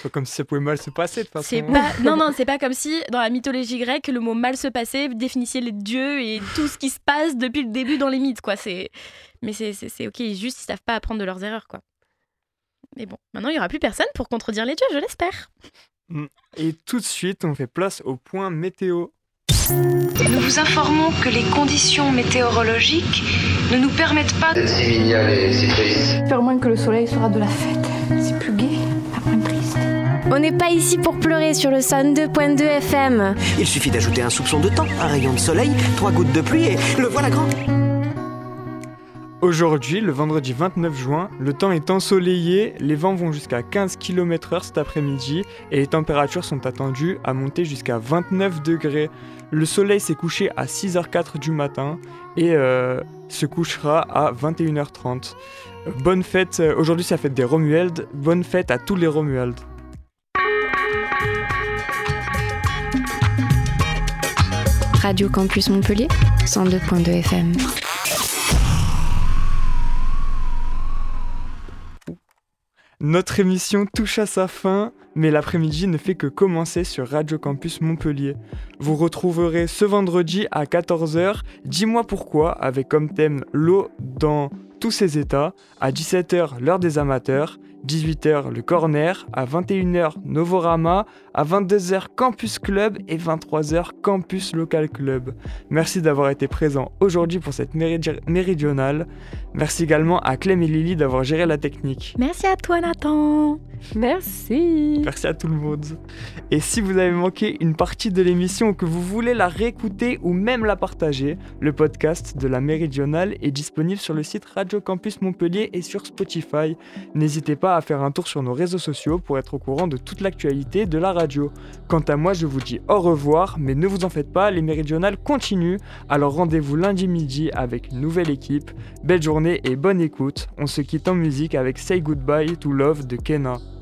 pas comme si ça pouvait mal se passer de toute façon. Non, c'est pas comme si dans la mythologie grecque le mot mal se passer définissait les dieux et tout ce qui se passe depuis le début dans les mythes, quoi. Mais c'est ok, juste ils savent pas apprendre de leurs erreurs, quoi. Mais bon, maintenant il y aura plus personne pour contredire les dieux, je l'espère. Et tout de suite, on fait place au point météo. Nous vous informons que les conditions météorologiques ne nous permettent pas d'être si mignonne et si triste. J'espère au moins que le soleil sera de la fête. C'est plus gai, pas moins triste. On n'est pas ici pour pleurer sur le 102.2 FM. Il suffit d'ajouter un soupçon de temps, un rayon de soleil, 3 gouttes de pluie et le voilà grand. Aujourd'hui, le vendredi 29 juin, le temps est ensoleillé, les vents vont jusqu'à 15 km/h cet après-midi et les températures sont attendues à monter jusqu'à 29 degrés. Le soleil s'est couché à 6h04 du matin et se couchera à 21h30. Bonne fête, aujourd'hui c'est la fête des Romualdes, bonne fête à tous les Romualdes. Radio Campus Montpellier, 102.2 FM. Notre émission touche à sa fin, mais l'après-midi ne fait que commencer sur Radio Campus Montpellier. Vous retrouverez ce vendredi à 14h Dis-moi pourquoi, avec comme thème l'eau dans tous ses états, à 17h l'heure des amateurs, 18h le corner, à 21h Novorama, à 22h Campus Club et 23h Campus Local Club. Merci d'avoir été présents aujourd'hui pour cette méridionale. Merci également à Clem et Lily d'avoir géré la technique. Merci à toi Nathan. Merci. Merci à tout le monde. Et si vous avez manqué une partie de l'émission ou que vous voulez la réécouter ou même la partager, le podcast de la Méridionale est disponible sur le site Radio Campus Montpellier et sur Spotify. N'hésitez pas à faire un tour sur nos réseaux sociaux pour être au courant de toute l'actualité de la radio. Quant à moi, je vous dis au revoir, mais ne vous en faites pas, les Méridionales continuent. Alors rendez-vous lundi midi avec une nouvelle équipe. Belle journée et bonne écoute. On se quitte en musique avec Say Goodbye to Love de Kenna.